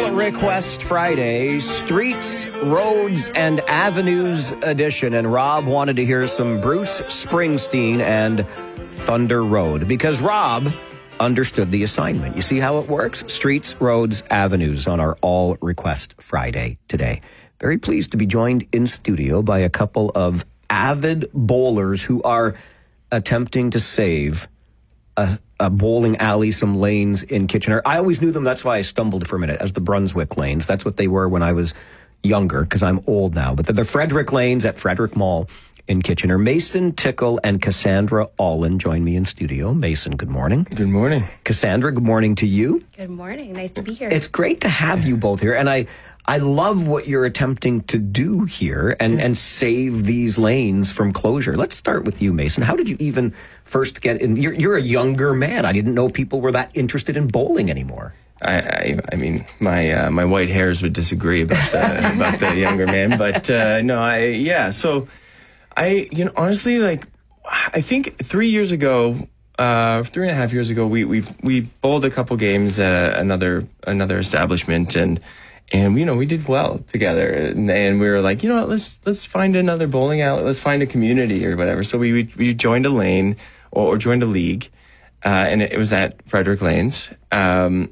All Request Friday, Streets, Roads, and Avenues edition. And Rob wanted to hear some Bruce Springsteen and Thunder Road because Rob understood the assignment. You see how it works? Streets, Roads, Avenues on our All Request Friday today. Very pleased to be joined in studio by a couple of avid bowlers who are attempting to save a bowling alley, some lanes in Kitchener. I always knew them, that's why I stumbled for a minute, as the Brunswick lanes. That's what they were when I was younger, because I'm old now. But they're the Frederick lanes at Frederick Mall in Kitchener. Mason Tickle and Cassandra Allen join me in studio. Mason, good morning. Good morning. Cassandra, good morning to you. Good morning. Nice to be here. It's great to have you both here. And I love what you're attempting to do here and save these lanes from closure. Let's start with you, Mason. How did you even first get in? You're a younger man. I didn't know people were that interested in bowling anymore. I mean, my white hairs would disagree about the younger man, but So honestly, like, I think 3 years ago, 3.5 years ago, we bowled a couple games at another establishment, and we did well together, and we were like, let's find another bowling alley, let's find a community or whatever. So we joined a lane or joined a league, and it was at Frederick Lanes, and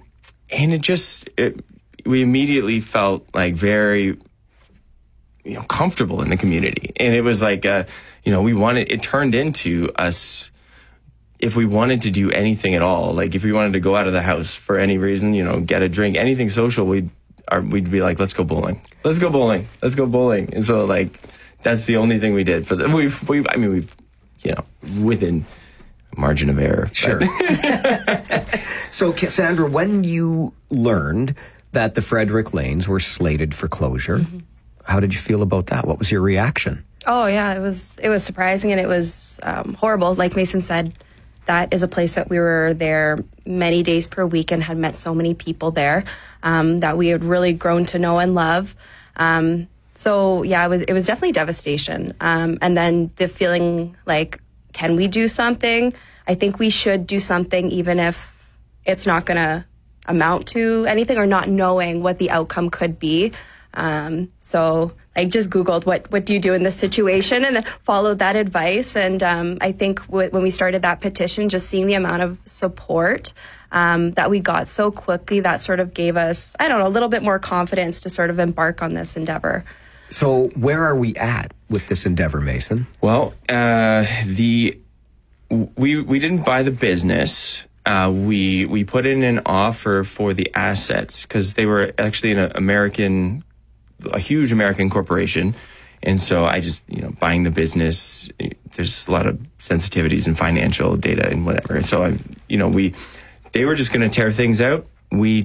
we immediately felt like very comfortable in the community, and it was like it turned into us. If we wanted to do anything at all, like if we wanted to go out of the house for any reason, get a drink, anything social, we'd be like, let's go bowling. And so, like, that's the only thing we did for we've within a margin of error. Sure. So, Cassandra, when you learned that the Frederick lanes were slated for closure, how did you feel about that? What was your reaction? Oh, yeah, it was surprising, and it was horrible. Like Mason said, that is a place that we were there many days per week and had met so many people there that we had really grown to know and love. So yeah, it was definitely devastation. And then the feeling like, can we do something? I think we should do something, even if it's not going to amount to anything, or not knowing what the outcome could be. So I just Googled what do you do in this situation, and then followed that advice. And I think when we started that petition, just seeing the amount of support that we got so quickly, that sort of gave us, a little bit more confidence to sort of embark on this endeavor. So where are we at with this endeavor, Mason? Well, we didn't buy the business. We put in an offer for the assets because they were actually a huge American corporation. And so I just, buying the business, there's a lot of sensitivities and financial data and whatever. And so they were just going to tear things out. I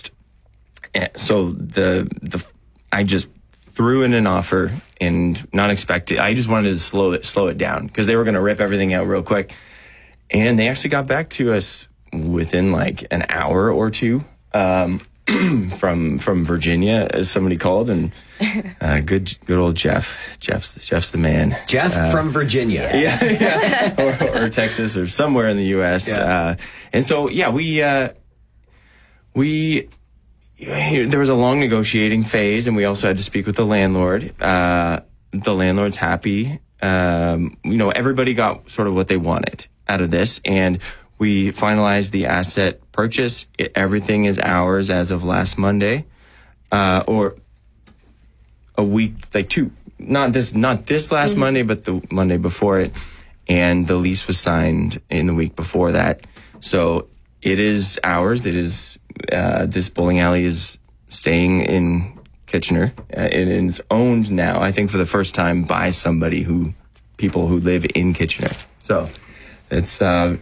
just threw in an offer and not expected. I just wanted to slow it down because they were going to rip everything out real quick. And they actually got back to us within like an hour or two. From Virginia, as somebody called, and good old Jeff. Jeff's the man. Jeff from Virginia, yeah. or Texas, or somewhere in the U.S. Yeah. And so there was a long negotiating phase, and we also had to speak with the landlord. The landlord's happy. Everybody got sort of what they wanted out of this, and we finalized the asset purchase. Everything is ours as of last Monday, or a week, like two. Not this last Monday, but the Monday before it. And the lease was signed in the week before that. So it is ours. It is this bowling alley is staying in Kitchener. It is owned now, I think, for the first time by people who live in Kitchener. So it'll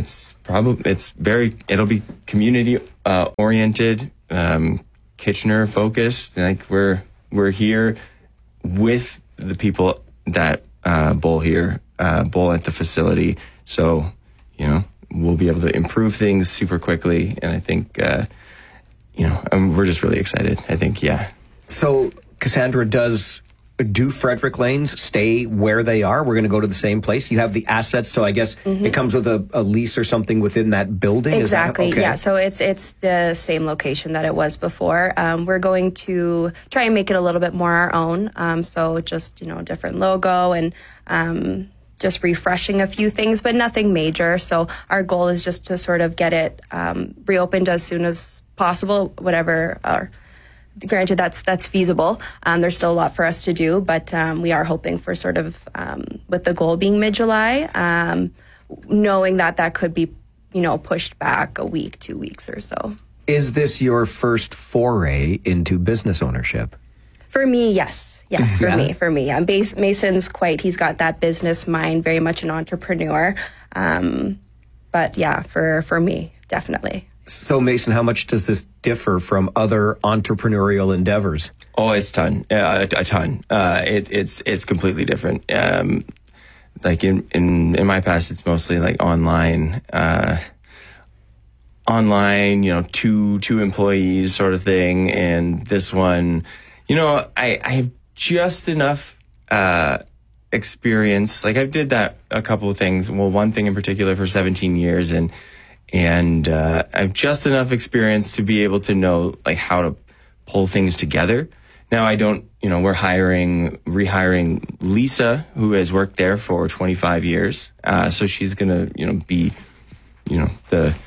be community oriented, Kitchener focused. Like we're here with the people that bowl here, bowl at the facility. So, we'll be able to improve things super quickly. And I think, we're just really excited. I think, yeah. So Cassandra, does do Frederick Lanes stay where they are? We're going to go to the same place. You have the assets, so I guess it comes with a lease or something within that building. Exactly. Is that, okay. Yeah. So it's the same location that it was before. We're going to try and make it a little bit more our own. So just different logo and just refreshing a few things, but nothing major. So our goal is just to sort of get it reopened as soon as possible. Whatever. Granted, that's feasible. There's still a lot for us to do, but we are hoping for sort of, with the goal being mid-July, knowing that could be, pushed back a week, 2 weeks or so. Is this your first foray into business ownership? For me, yes. Yes, for me. Mason's he's got that business mind, very much an entrepreneur. But yeah, for me, definitely. So, Mason, how much does this differ from other entrepreneurial endeavors? Oh, it's a ton. It's completely different. Like in my past, it's mostly like online, two employees sort of thing. And this one, I have just enough experience. Like I did that a couple of things. Well, one thing in particular for 17 years, and I have just enough experience to be able to know like how to pull things together. Now I don't, we're rehiring Lisa, who has worked there for 25 years. So she's gonna, be, it's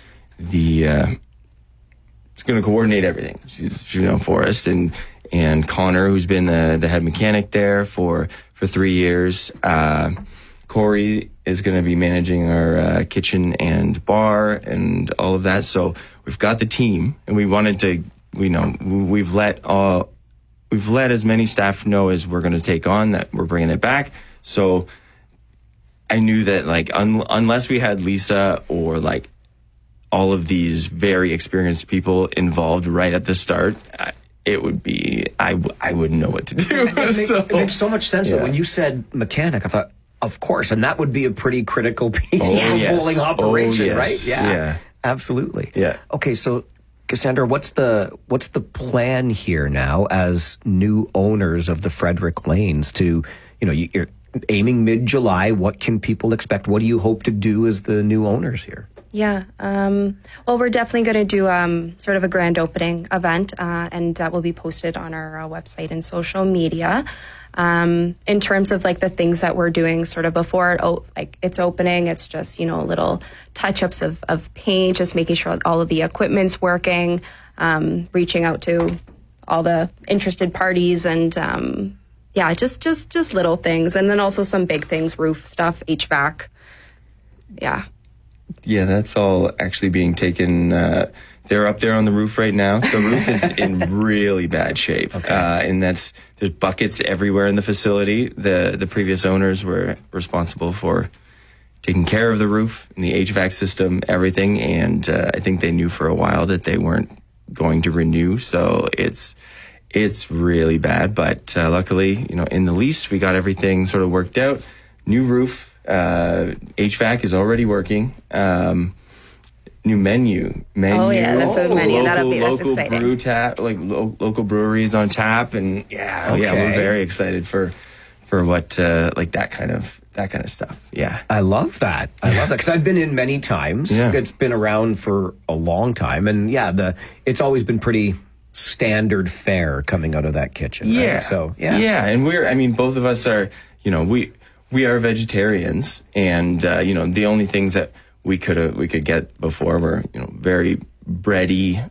gonna coordinate everything. She's, for us, and Connor, who's been the head mechanic there for 3 years. Corey is going to be managing our kitchen and bar and all of that. So we've got the team, and we wanted to, we've let as many staff know as we're going to take on that we're bringing it back. So I knew that like unless we had Lisa or like all of these very experienced people involved right at the start, it would be I wouldn't know what to do. It makes so much sense that when you said mechanic, I thought, of course, and that would be a pretty critical piece of bowling operation, right? Yeah, absolutely. Yeah. Okay, so Cassandra, what's the plan here now as new owners of the Frederick Lanes? To you're aiming mid-July. What can people expect? What do you hope to do as the new owners here? Yeah. Well, we're definitely going to do sort of a grand opening event, and that will be posted on our website and social media. In terms of like the things that we're doing sort of before it's opening, it's just, little touch-ups of paint, just making sure all of the equipment's working, reaching out to all the interested parties and, just little things. And then also some big things, roof stuff, HVAC. Yeah. Yeah, that's all actually being taken. They're up there on the roof right now. The roof is in really bad shape. Okay. And there's buckets everywhere in the facility. The previous owners were responsible for taking care of the roof and the HVAC system, everything. And I think they knew for a while that they weren't going to renew. So it's really bad. But luckily, in the lease, we got everything sort of worked out. New roof. HVAC is already working. New menu. Oh yeah, the food menu. That's exciting. Brew tap, like local breweries on tap, and we're very excited for what like that kind of stuff. Yeah, I love that. Because I've been in many times. Yeah. It's been around for a long time, and it's always been pretty standard fare coming out of that kitchen. Yeah. Right? So and both of us are, we are vegetarians, and the only things that we could get before were very bready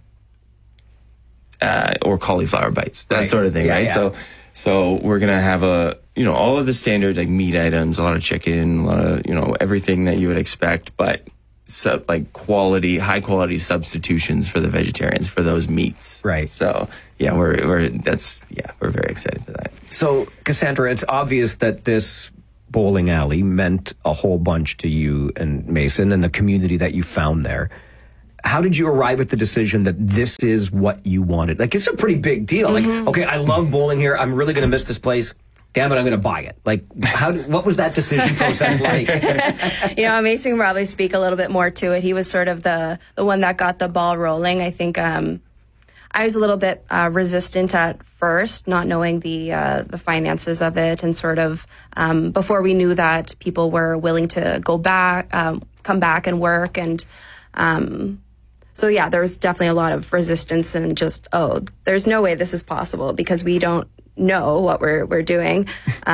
or cauliflower bites, that sort of thing, right? Yeah. So we're gonna have all of the standard like meat items, a lot of chicken, a lot of everything that you would expect, but high quality substitutions for the vegetarians for those meats, right? So we're very excited for that. So Cassandra, it's obvious that this bowling alley meant a whole bunch to you and Mason and the community that you found there. How did you arrive at the decision that this is what you wanted? Like, it's a pretty big deal. Mm-hmm. Like, okay, I love bowling here. I'm really going to miss this place. Damn it, I'm going to buy it. Like, what was that decision process like? Mason can probably speak a little bit more to it. He was sort of the one that got the ball rolling. I think I was a little bit resistant at first, not knowing the finances of it, and sort of before we knew that people were willing to go back, come back and work, and so yeah, there was definitely a lot of resistance and just, there's no way this is possible because we don't know what we're doing.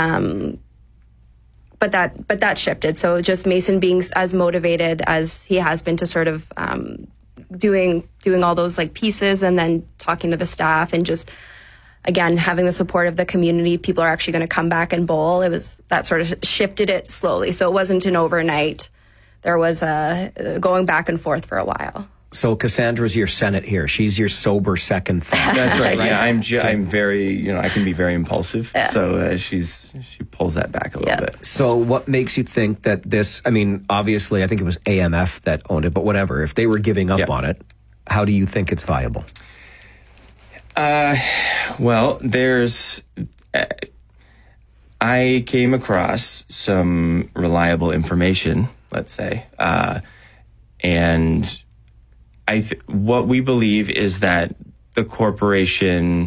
But that shifted. So just Mason being as motivated as he has been to sort of doing all those like pieces, and then talking to the staff, and just again having the support of the community. People are actually going to come back and bowl. It was that sort of shifted it slowly. So it wasn't an overnight. There was going back and forth for a while. So Cassandra's your Senate here. She's your sober second thought. That's right. Yeah, I'm very, I can be very impulsive. Yeah. So she pulls that back a little bit. So what makes you think that this, I mean, obviously I think it was AMF that owned it, but whatever, if they were giving up on it, how do you think it's viable? Well, I came across some reliable information, let's say, and what we believe is that the corporation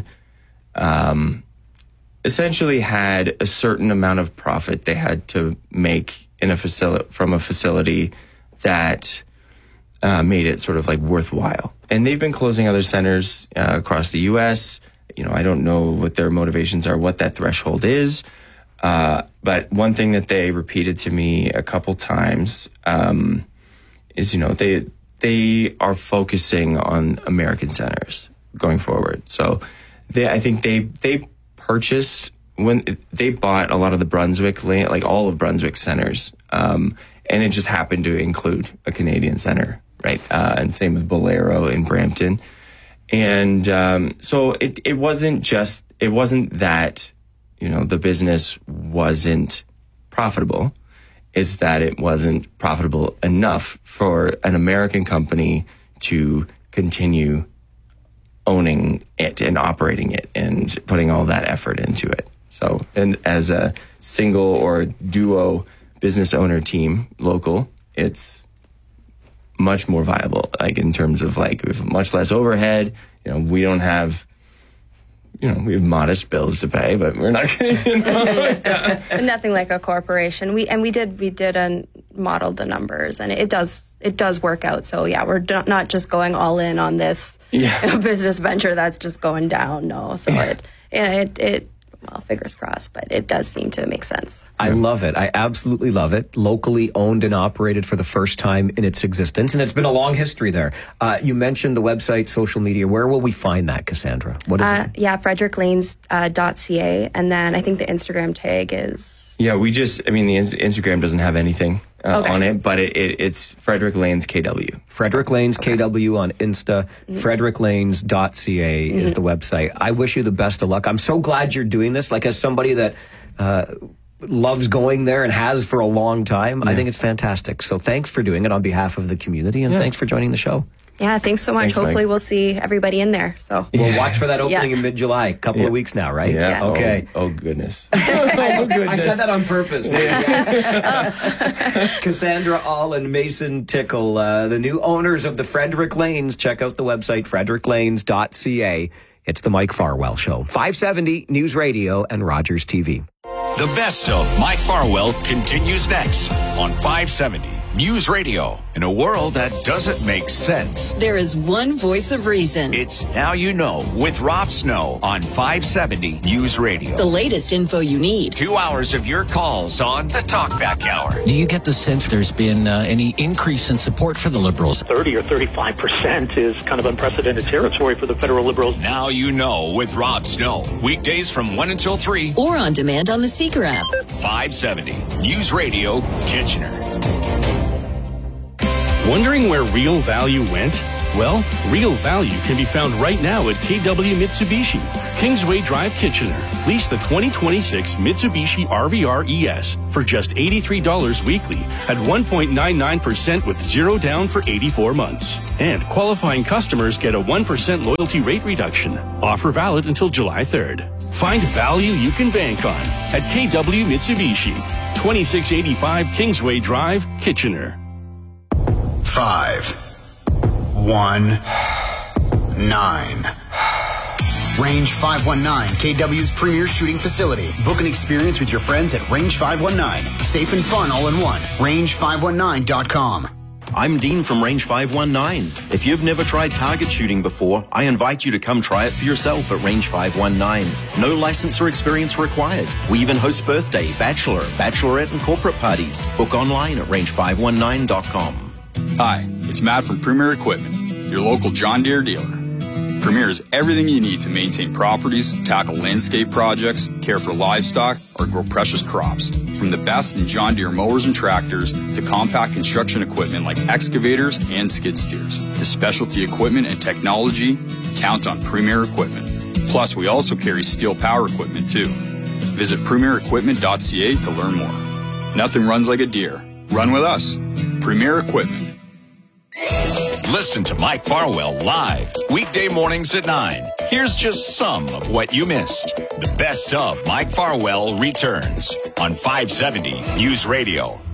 essentially had a certain amount of profit they had to make in from a facility that made it sort of like worthwhile. And they've been closing other centers across the U.S. I don't know what their motivations are, what that threshold is. But one thing that they repeated to me a couple times is, they are focusing on American centers going forward. So I think they purchased, when they bought a lot of the Brunswick land, like all of Brunswick centers, and it just happened to include a Canadian center, right? And same with Bolero in Brampton. And so it wasn't that, the business wasn't profitable. It's that it wasn't profitable enough for an American company to continue owning it and operating it and putting all that effort into it. So, and as a single or duo business owner team, local, it's much more viable, like in terms of like we have much less overhead. We don't have, we have modest bills to pay, but we're not going to, Nothing like a corporation. We did and modeled the numbers, and it does work out. So yeah, we're not just going all in on this business venture that's just going down. No, so it well, fingers crossed, but it does seem to make sense. I love it. I absolutely love it. Locally owned and operated for the first time in its existence, and it's been a long history there. You mentioned the website, social media. Where will we find that, Cassandra? What is it? Yeah, fredricklanes.ca, and then I think the Instagram tag is... Yeah, the Instagram doesn't have anything on it, but it's Frederick Lanes KW. Frederick Lanes KW on Insta. fredricklanes.ca is the website. I wish you the best of luck. I'm so glad you're doing this. Like, as somebody that loves going there and has for a long time, I think it's fantastic. So thanks for doing it on behalf of the community, and thanks for joining the show. Yeah, thanks so much. Thanks, hopefully Mike. we'll see everybody in there. So we'll watch for that opening in mid-July. Couple of weeks now, right? Yeah. Okay. Oh goodness. I said that on purpose. Cassandra All and Mason Tickle, the new owners of the Frederick Lanes. Check out the website, fredricklanes.ca. It's the Mike Farwell Show. 570 News Radio and Rogers TV. The best of Mike Farwell continues next on 570 News Radio. In a world that doesn't make sense, there is one voice of reason. It's Now You Know with Rob Snow on 570 News Radio. The latest info you need. 2 hours of your calls on the Talkback Hour. Do you get the sense there's been any increase in support for the Liberals? 30 or 35% is kind of unprecedented territory for the federal Liberals. Now You Know with Rob Snow. Weekdays from 1 until 3. Or on demand on the Seeker app. 570 News Radio, Kitchener. Wondering where real value went? Well, real value can be found right now at KW Mitsubishi, Kingsway Drive, Kitchener. Lease the 2026 Mitsubishi RVR ES for just $83 weekly at 1.99% with zero down for 84 months. And qualifying customers get a 1% loyalty rate reduction. Offer valid until July 3rd. Find value you can bank on at KW Mitsubishi, 2685 Kingsway Drive, Kitchener. 5, 1, 9. Range 519, KW's premier shooting facility. Book an experience with your friends at Range 519. Safe and fun all in one. Range519.com. I'm Dean from Range 519. If you've never tried target shooting before, I invite you to come try it for yourself at Range 519. No license or experience required. We even host birthday, bachelor, bachelorette, and corporate parties. Book online at range519.com. Hi, it's Matt from Premier Equipment, your local John Deere dealer. Premier is everything you need to maintain properties, tackle landscape projects, care for livestock, or grow precious crops. From the best in John Deere mowers and tractors to compact construction equipment like excavators and skid steers. To specialty equipment and technology, count on Premier Equipment. Plus, we also carry steel power equipment too. Visit premierequipment.ca to learn more. Nothing runs like a Deere. Run with us. Premier Equipment. Listen to Mike Farwell live weekday mornings at 9. Here's just some of what you missed. The best of Mike Farwell returns on 570 News Radio.